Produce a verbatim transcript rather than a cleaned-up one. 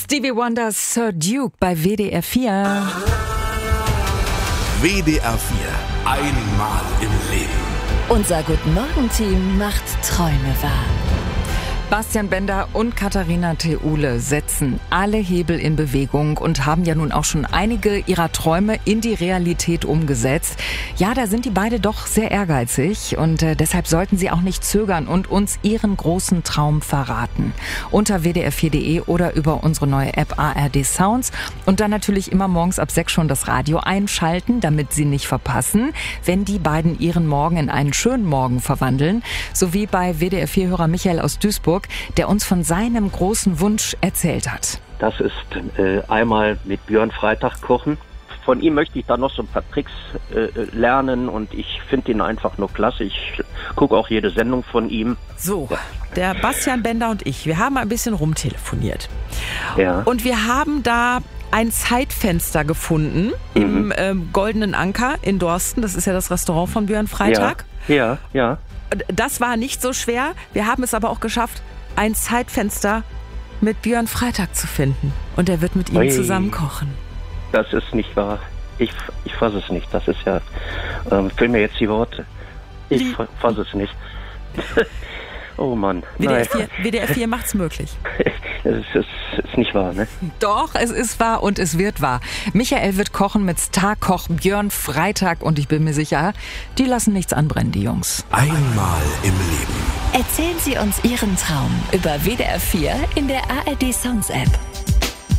Stevie Wonders Sir Duke bei W D R vier. W D R vier. Einmal im Leben. Unser Guten-Morgen-Team macht Träume wahr. Bastian Bender und Katharina Theule setzen alle Hebel in Bewegung und haben ja nun auch schon einige ihrer Träume in die Realität umgesetzt. Ja, da sind die beide doch sehr ehrgeizig und äh, deshalb sollten sie auch nicht zögern und uns ihren großen Traum verraten. Unter w d r vier punkt d e oder über unsere neue App A R D Sounds und dann natürlich immer morgens ab sechs schon das Radio einschalten, damit sie nicht verpassen, wenn die beiden ihren Morgen in einen schönen Morgen verwandeln. So wie bei W D R vier-Hörer Michael aus Duisburg, der uns von seinem großen Wunsch erzählt hat. Das ist äh, einmal mit Björn Freitag kochen. Von ihm möchte ich da noch so ein paar Tricks äh, lernen und ich finde ihn einfach nur klasse. Ich gucke auch jede Sendung von ihm. So, der Bastian Bender und ich, wir haben ein bisschen rumtelefoniert. Ja. Und wir haben da ein Zeitfenster gefunden mhm. im ähm, Goldenen Anker in Dorsten. Das ist ja das Restaurant von Björn Freitag. Ja, ja, ja. Das war nicht so schwer. Wir haben es aber auch geschafft, ein Zeitfenster mit Björn Freitag zu finden. Und er wird mit ihm Ui. zusammen kochen. Das ist nicht wahr. Ich, ich fasse es nicht. Das ist ja... Ähm, fehlen mir jetzt die Worte. Ich Wie? fasse es nicht. Oh Mann. W D R vier, W D R vier macht's möglich. Es ist, es ist nicht wahr, ne? Doch, es ist wahr und es wird wahr. Michael wird kochen mit Starkoch Björn Freitag und ich bin mir sicher, die lassen nichts anbrennen, die Jungs. Einmal im Leben. Erzählen Sie uns Ihren Traum über W D R vier in der A R D Sounds App.